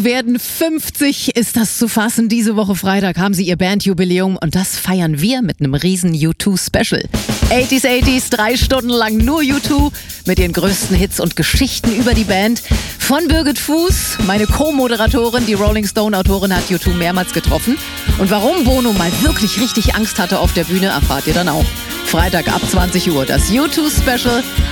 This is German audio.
U2 werden 50, ist das zu fassen. Diese Woche Freitag haben sie ihr Bandjubiläum und das feiern wir mit einem riesen U2-Special. 80s, 3 Stunden lang nur U2 mit ihren größten Hits und Geschichten über die Band. Von Birgit Fuß, meine Co-Moderatorin, die Rolling Stone-Autorin, hat U2 mehrmals getroffen. Und warum Bono mal wirklich richtig Angst hatte auf der Bühne, erfahrt ihr dann auch. Freitag ab 20 Uhr, das U2-Special